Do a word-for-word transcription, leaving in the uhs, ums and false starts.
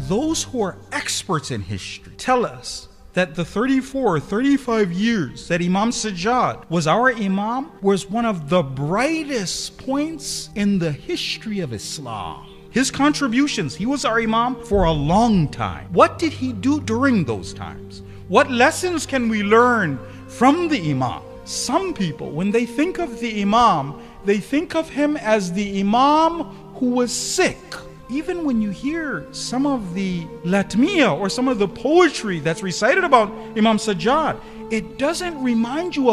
those who are experts in history tell us that the thirty-four, thirty-five years that Imam Sajjad was our Imam was one of the brightest points in the history of Islam. His contributions, he was our Imam for a long time. What did he do during those times? What lessons can we learn from the Imam? Some people, when they think of the Imam, they think of him as the Imam who was sick. Even when you hear some of the latmiya or some of the poetry that's recited about Imam Sajjad, it doesn't remind you of